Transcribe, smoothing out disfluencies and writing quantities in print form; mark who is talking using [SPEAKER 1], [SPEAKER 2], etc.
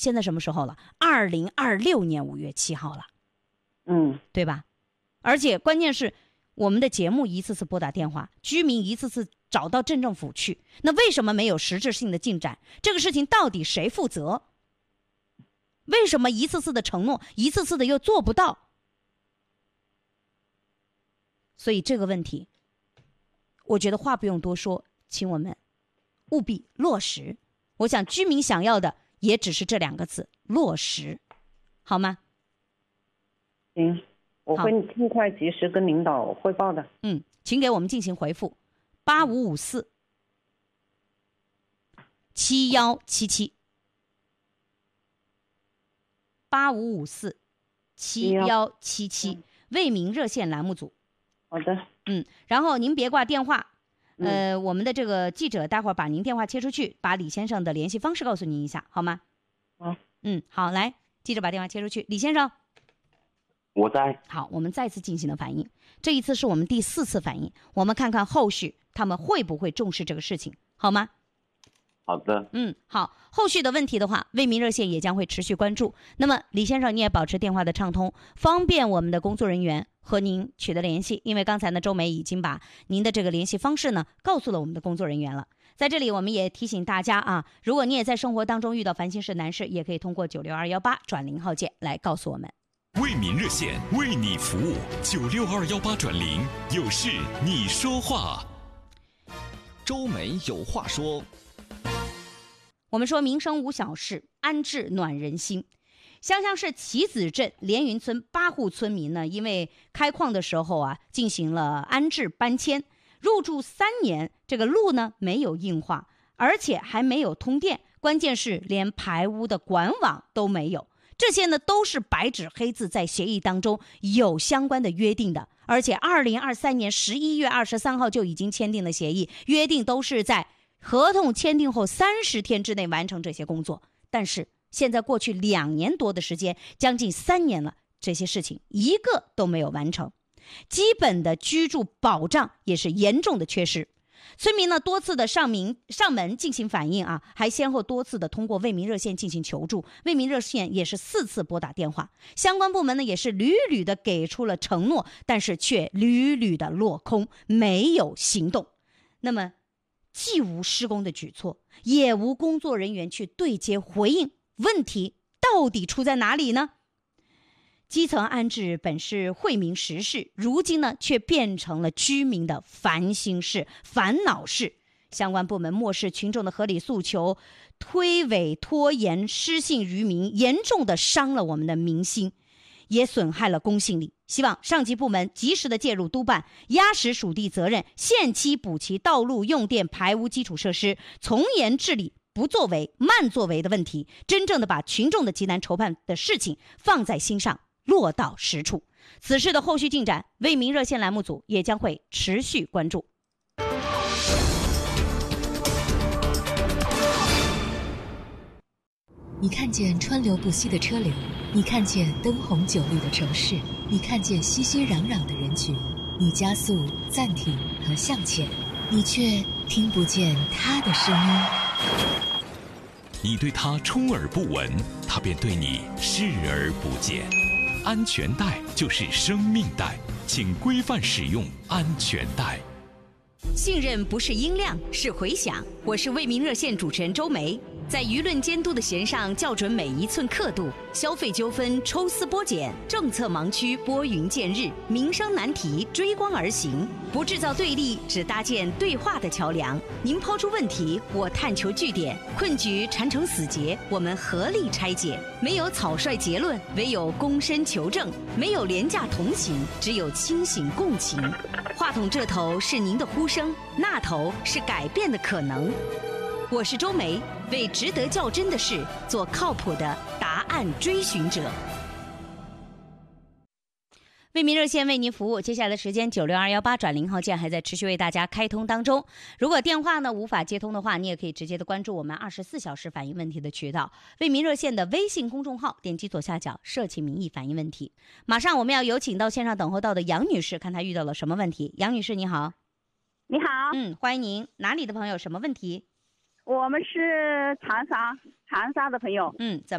[SPEAKER 1] 现在什么时候了？2026年5月7号了，对吧？而且关键是我们的节目一次次拨打电话，居民一次次找到镇政府去，那为什么没有实质性的进展？这个事情到底谁负责？为什么一次次的承诺，一次次的又做不到？所以这个问题，我觉得话不用多说，请我们务必落实。我想居民想要的也只是这2个字：落实，好吗？
[SPEAKER 2] 行，我会尽快及时跟领导汇报的。
[SPEAKER 1] 请给我们进行回复：8554 7177 8554 7177为民热线栏目组。
[SPEAKER 2] 好的。
[SPEAKER 1] 然后您别挂电话，我们的这个记者待会儿把您电话切出去，把李先生的联系方式告诉您一下，好吗？
[SPEAKER 2] 好。
[SPEAKER 1] 好，来，记者把电话切出去。李先生，
[SPEAKER 3] 我在。
[SPEAKER 1] 好，我们再次进行了反映，这一次是我们第4次反映，我们看看后续他们会不会重视这个事情，好吗？
[SPEAKER 3] 好的。
[SPEAKER 1] 好，后续的问题的话，为民热线也将会持续关注。那么李先生，你也保持电话的畅通，方便我们的工作人员和您取得联系。因为刚才呢，周梅已经把您的这个联系方式呢告诉了我们的工作人员了。在这里我们也提醒大家啊，如果你也在生活当中遇到烦心事难事，也可以通过96218转0号键来告诉我们。
[SPEAKER 4] 为民热线为你服务，96218转0，有事你说话。
[SPEAKER 5] 周梅有话说。
[SPEAKER 1] 我们说民生无小事，安置暖人心。湘乡市棋子镇连云村8户村民呢，因为开矿的时候啊，进行了安置搬迁，入住3年，这个路呢没有硬化，而且还没有通电，关键是连排污的管网都没有。这些呢都是白纸黑字在协议当中有相关的约定的，而且2023年11月23号就已经签订了协议，约定都是在合同签订后30天之内完成这些工作。但是现在过去2年多的时间，将近3年了，这些事情一个都没有完成，基本的居住保障也是严重的缺失。村民呢多次的上门进行反映啊，还先后多次的通过为民热线进行求助，为民热线也是4次拨打电话，相关部门呢也是屡屡的给出了承诺，但是却屡屡的落空，没有行动。那么既无施工的举措，也无工作人员去对接回应，问题到底出在哪里呢？基层安置本是惠民实事，如今呢却变成了居民的烦心事、烦恼事。相关部门漠视群众的合理诉求，推诿拖延，失信于民，严重的伤了我们的民心，也损害了公信力。希望上级部门及时的介入督办，压实属地责任，限期补齐道路、用电、排污基础设施，从严治理不作为、慢作为的问题，真正的把群众的急难愁盼的事情放在心上，落到实处。此事的后续进展，为民热线栏目组也将会持续关注。
[SPEAKER 6] 你看见川流不息的车流，你看见灯红酒绿的城市，你看见熙熙攘攘的人群，你加速、暂停和向前，你却听不见他的声音。
[SPEAKER 4] 你对他充耳不闻，他便对你视而不见。安全带就是生命带，请规范使用安全带。
[SPEAKER 1] 信任不是音量，是回响。我是为民热线主持人周梅，在舆论监督的弦上校准每一寸刻度，消费纠纷抽丝剥茧，政策盲区拨云见日，民生难题追光而行，不制造对立，只搭建对话的桥梁。您抛出问题，我探求据点，困局缠成死结，我们合力拆解。没有草率结论，唯有躬身求证；没有廉价同情，只有清醒共情。话筒这头是您的呼声，那头是改变的可能。我是周梅，为值得较真的事做靠谱的答案追寻者。为民热线为您服务，接下来的时间96218转0号键还在持续为大家开通当中。如果电话呢无法接通的话，你也可以直接的关注我们24小时反映问题的渠道，为民热线的微信公众号，点击左下角社情民意反映问题。马上我们要有请到线上等候到的杨女士，看她遇到了什么问题。杨女士你好。
[SPEAKER 7] 你好。
[SPEAKER 1] 欢迎您，哪里的朋友，什么问题？
[SPEAKER 7] 我们是长沙的朋友。